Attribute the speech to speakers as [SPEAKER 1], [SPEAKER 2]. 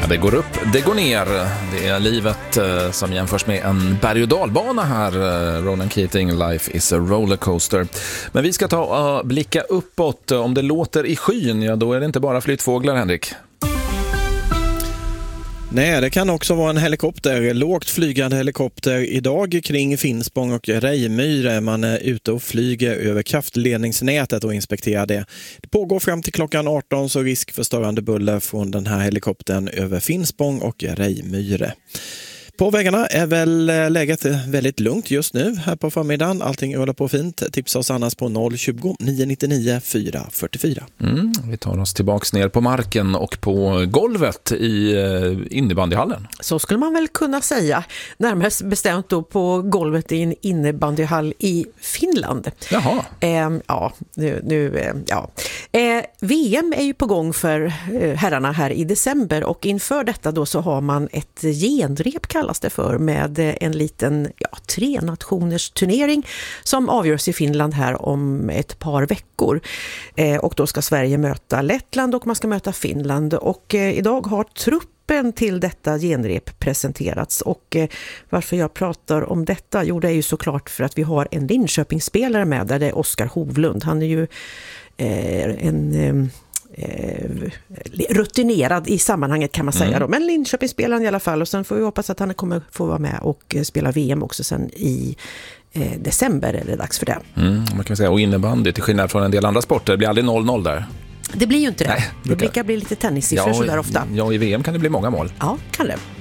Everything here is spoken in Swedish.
[SPEAKER 1] Ja, det går upp, det går ner. Det är livet som jämförs med en berg- och dalbana här. Ronan Keating, Life is a rollercoaster. Men vi ska ta och blicka uppåt. Om det låter i skyn, ja, då är det inte bara flyttfåglar, Henrik.
[SPEAKER 2] Nej, det kan också vara en helikopter, lågt flygande helikopter idag kring Finspång och Rejmyre. Man är ute och flyger över kraftledningsnätet och inspekterar det. Det pågår fram till klockan 18, så risk för störande buller från den här helikoptern över Finspång och Rejmyre. På vägarna är väl läget väldigt lugnt just nu här på förmiddagen. Allting rullar på fint. Tipsa oss annars på 020 999 444.
[SPEAKER 1] Vi tar oss tillbaks ner på marken och på golvet i innebandyhallen.
[SPEAKER 3] Så skulle man väl kunna säga. Närmast bestämt då på golvet i en innebandyhall i Finland.
[SPEAKER 1] Jaha.
[SPEAKER 3] VM är ju på gång för herrarna här i december, och inför detta då så har man ett genrep kallas det för, med en liten 3-nationers turnering som avgörs i Finland här om ett par veckor. Och då ska Sverige möta Lettland och man ska möta Finland, och idag har truppen till detta genrep presenterats. Och varför jag pratar om detta? Jo, det är ju såklart för att vi har en Linköpingsspelare med, där det är Oskar Hovlund. Han är ju rutinerad i sammanhanget, kan man säga då. Men Linköpingsspelaren i alla fall, och sen får vi hoppas att han kommer få vara med och spela VM också sen i december, är det dags för det. Man
[SPEAKER 1] kan säga, och innebandy till skillnad från en del andra sporter, det blir aldrig 0-0 där.
[SPEAKER 3] Det blir ju inte det.
[SPEAKER 1] Nej,
[SPEAKER 3] det brukar bli lite tennissiffror så där ofta.
[SPEAKER 1] Ja, i VM kan det bli många mål.
[SPEAKER 3] Ja, kan det.